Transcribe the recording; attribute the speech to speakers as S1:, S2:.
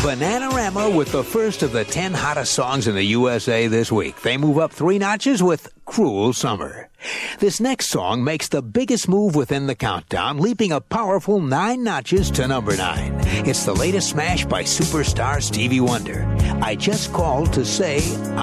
S1: Bananarama with the first of the 10 hottest songs in the USA this week. They move up 3 notches with Cruel Summer. This next song makes the biggest move within the countdown, leaping a powerful 9 notches to number 9. It's the latest smash by superstar Stevie Wonder. I Just Called to Say